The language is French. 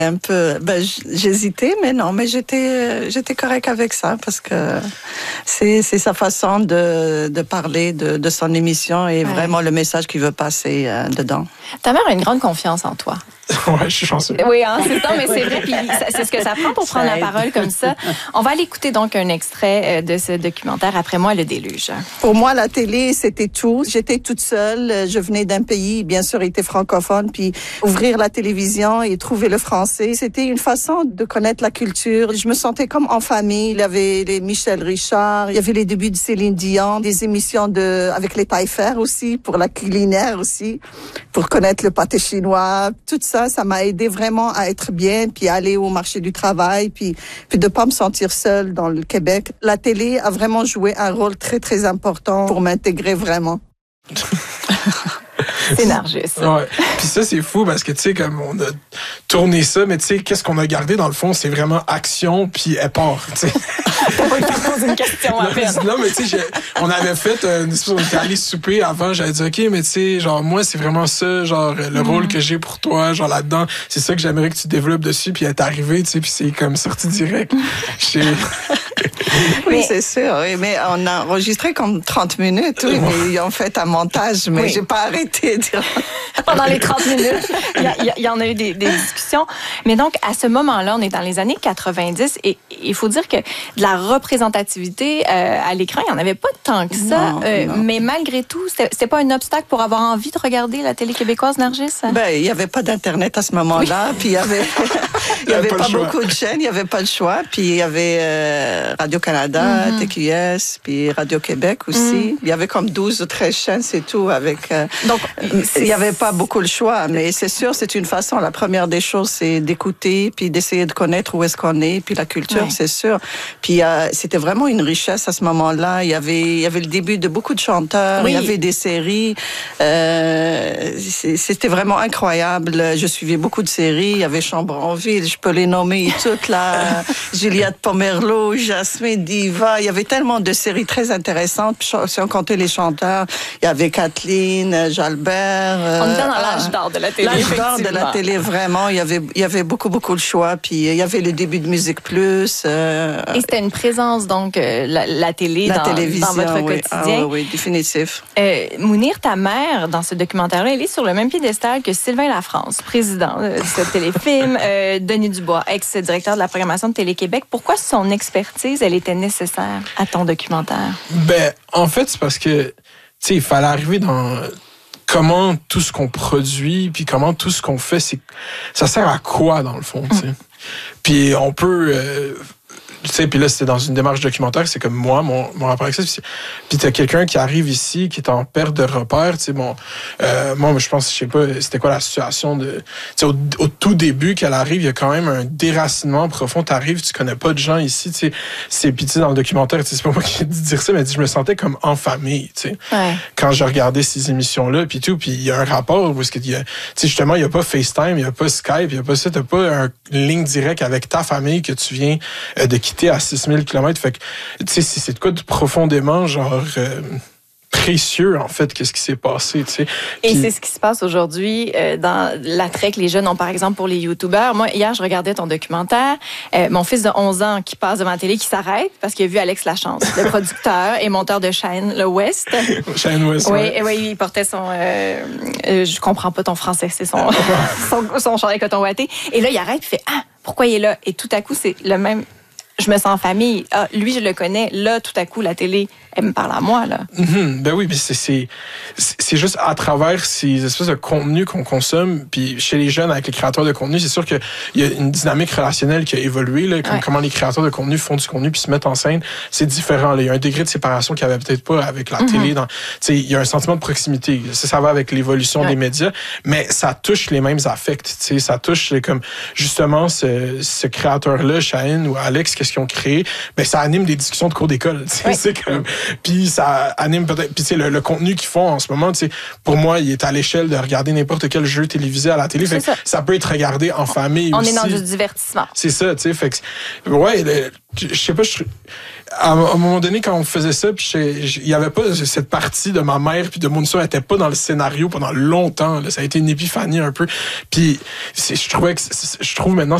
Un peu, j'hésitais, mais non, mais j'étais correct avec ça parce que c'est sa façon de parler de son émission et vraiment le message qu'il veut passer dedans. Ta mère a une grande confiance en toi. Ouais, je suis chanceux. Oui, hein, c'est ça, mais c'est vrai, puis c'est ce que ça prend pour prendre la parole comme ça. On va aller écouter donc un extrait de ce documentaire, Après moi, le déluge. Pour moi, la télé, c'était tout. J'étais toute seule. Je venais d'un pays, bien sûr, était francophone, puis ouvrir la télévision et trouver le français, c'était une façon de connaître la culture. Je me sentais comme en famille. Il y avait les Michel Richard, il y avait les débuts de Céline Dion, des émissions avec les Taillefer aussi, pour la culinaire aussi, pour connaître le pâté chinois, tout ça. Ça m'a aidé vraiment à être bien, puis aller au marché du travail, puis de pas me sentir seule dans le Québec. La télé a vraiment joué un rôle très, très important pour m'intégrer vraiment. C'est Nargis. Ouais. Puis ça, c'est fou parce que, tu sais, comme on a tourné ça, mais tu sais, qu'est-ce qu'on a gardé dans le fond, c'est vraiment action puis éport, tu sais. T'as pas eu le temps de poser une question à peine. Non, mais tu sais, on avait fait on était allé souper avant, j'avais dit, OK, mais tu sais, genre, moi, c'est vraiment ça, genre, le rôle que j'ai pour toi, genre, là-dedans, c'est ça que j'aimerais que tu développes dessus, puis elle est arrivée, tu sais, puis c'est comme sorti direct. Oui, c'est sûr, oui, mais on a enregistré comme 30 minutes, oui, mais ils ont fait un montage, mais j'ai pas arrêté. Pendant les 30 minutes, il y en a eu des discussions. Mais donc, à ce moment-là, on est dans les années 90 et il faut dire que de la représentativité à l'écran, il n'y en avait pas tant que ça. Non. Mais malgré tout, c'était pas un obstacle pour avoir envie de regarder la télé québécoise, Nargis? Il n'y avait pas d'Internet à ce moment-là, puis il y avait pas beaucoup de chaînes, il n'y avait pas le choix, puis il y avait Radio-Canada, TQS, puis Radio-Québec aussi. Il y avait comme 12 ou 13 chaînes, c'est tout, donc, il n'y avait pas beaucoup le choix, mais c'est sûr, c'est une façon. La première des choses, c'est d'écouter, puis d'essayer de connaître où est-ce qu'on est, puis la culture, c'est sûr. Puis c'était vraiment une richesse à ce moment-là. Il y avait le début de beaucoup de chanteurs, il y avait des séries. C'était vraiment incroyable. Je suivais beaucoup de séries. Il y avait Chambronville, je peux les nommer toutes, là. Juliette Pomerleau, Jasmine Diva. Il y avait tellement de séries très intéressantes. Puis, si on comptait les chanteurs, il y avait Kathleen, Jalbert. On était dans l'âge d'or de la télé. L'âge d'or de la télé, vraiment. Il y avait beaucoup de choix. Puis il y avait le début de Musique Plus. Et c'était une présence, donc, la télé dans votre quotidien. Oui, définitif. Mounir, ta mère, dans ce documentaire-là, elle est sur le même piédestal que Sylvain Lafrance, président de ce téléfilm. Denis Dubois, ex-directeur de la programmation de Télé-Québec. Pourquoi son expertise, elle était nécessaire à ton documentaire? En fait, c'est parce que, tu sais, il fallait arriver dans comment tout ce qu'on produit, puis comment tout ce qu'on fait, ça sert à quoi, dans le fond, tu sais. Puis on peut... tu sais, puis là, c'était dans une démarche documentaire, c'est comme moi, mon rapport avec ça. Puis t'as quelqu'un qui arrive ici, qui est en perte de repère, tu sais, moi, je pense, je sais pas, c'était quoi la situation de... Tu sais, au tout début qu'elle arrive, il y a quand même un déracinement profond. T'arrives, tu connais pas de gens ici, tu sais. Puis tu sais, dans le documentaire, tu sais, c'est pas moi qui ai dit dire ça, mais je me sentais comme en famille, tu sais. Ouais. Quand je regardais ces émissions-là, puis tout, puis il y a un rapport où est-ce qu'il y a... Tu sais, justement, il y a pas FaceTime, il y a pas Skype, il y a pas ça, t'as pas une ligne directe avec ta famille que tu viens de quitter à 6000 km. Fait que, tu sais, c'est de quoi de profondément, genre, précieux, en fait, qu'est-ce qui s'est passé, tu sais. Et c'est ce qui se passe aujourd'hui dans l'attrait que les jeunes ont, par exemple, pour les YouTubers. Moi, hier, je regardais ton documentaire. Mon fils de 11 ans qui passe devant la télé, qui s'arrête parce qu'il a vu Alex Lachance, le producteur et monteur de Shine le West. Shine West, oui. Oui, il portait son... je comprends pas ton français, c'est son chandail coton ouaté. Et là, il arrête et fait « Ah, pourquoi il est là? » Et tout à coup, c'est le même... Je me sens en famille. Ah, lui, je le connais. Là, tout à coup, la télé, elle me parle à moi, là. Ben oui, mais c'est juste à travers ces espèces de contenus qu'on consomme, puis chez les jeunes, avec les créateurs de contenu, c'est sûr qu'il y a une dynamique relationnelle qui a évolué, là, comment les créateurs de contenu font du contenu puis se mettent en scène, c'est différent, là. Il y a un degré de séparation qu'il n'y avait peut-être pas avec la télé. Il y a un sentiment de proximité. Ça va avec l'évolution des médias, mais ça touche les mêmes affects. Ça touche comme justement ce créateur-là, Shaheen ou Alex, qu'est-ce qu'ils ont créé, ben ça anime des discussions de cours d'école. C'est comme... Puis ça anime peut-être... Puis le contenu qu'ils font en ce moment, pour moi, il est à l'échelle de regarder n'importe quel jeu télévisé à la télé. Fait ça peut être regardé en famille on aussi. On est dans du divertissement. C'est ça, tu sais. Fait que... Ouais, je sais pas... à un moment donné, quand on faisait ça, puis il y avait pas cette partie de ma mère puis de mon histoire, elle était pas dans le scénario pendant longtemps. Là. Ça a été une épiphanie un peu. Puis je trouve maintenant